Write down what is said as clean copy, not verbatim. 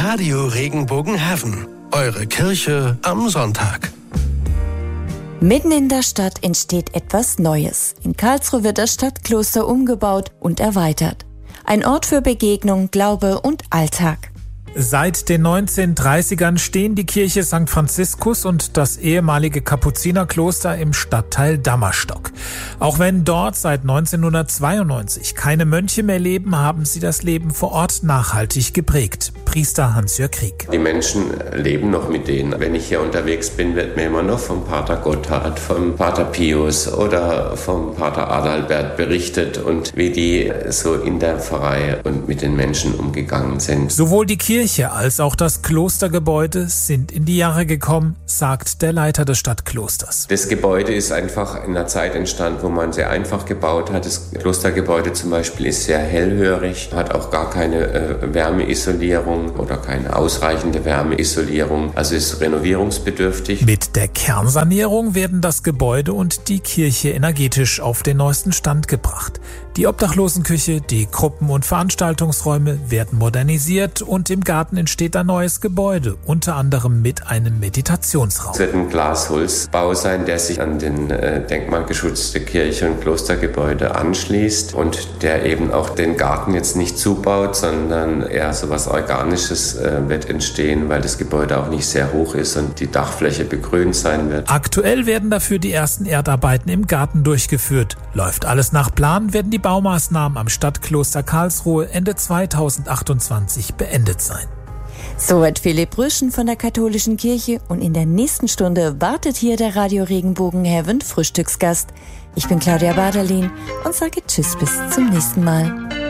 Radio Regenbogen Heaven. Eure Kirche am Sonntag. Mitten in der Stadt entsteht etwas Neues. In Karlsruhe wird das Stadtkloster umgebaut und erweitert. Ein Ort für Begegnung, Glaube und Alltag. Seit den 1930ern stehen die Kirche St. Franziskus und das ehemalige Kapuzinerkloster im Stadtteil Dammerstock. Auch wenn dort seit 1992 keine Mönche mehr leben, haben sie das Leben vor Ort nachhaltig geprägt. Priester Hans-Jörg Krieg. Die Menschen leben noch mit denen. Wenn ich hier unterwegs bin, wird mir immer noch vom Pater Gotthard, vom Pater Pius oder vom Pater Adalbert berichtet und wie die so in der Pfarrei und mit den Menschen umgegangen sind. Sowohl die Kirche als auch das Klostergebäude sind in die Jahre gekommen, sagt der Leiter des Stadtklosters. Das Gebäude ist einfach in einer Zeit entstanden, wo man sehr einfach gebaut hat. Das Klostergebäude zum Beispiel ist sehr hellhörig, hat auch gar keine Wärmeisolierung oder keine ausreichende Wärmeisolierung, also ist renovierungsbedürftig. Mit der Kernsanierung werden das Gebäude und die Kirche energetisch auf den neuesten Stand gebracht. Die Obdachlosenküche, die Gruppen- und Veranstaltungsräume werden modernisiert und im Garten entsteht ein neues Gebäude, unter anderem mit einem Meditationsraum. Es wird ein Glas-Holz-Bau sein, der sich an den denkmalgeschützte Kirche- und Klostergebäude anschließt und der eben auch den Garten jetzt nicht zubaut, sondern eher so was Organisches wird entstehen, weil das Gebäude auch nicht sehr hoch ist und die Dachfläche begrünt sein wird. Aktuell werden dafür die ersten Erdarbeiten im Garten durchgeführt. Läuft alles nach Plan, werden die Baumaßnahmen am Stadtkloster Karlsruhe Ende 2028 beendet sein. Soweit Philipp Rüschen von der Katholischen Kirche und in der nächsten Stunde wartet hier der Radio Regenbogen Heaven Frühstücksgast. Ich bin Claudia Baderlin und sage Tschüss bis zum nächsten Mal.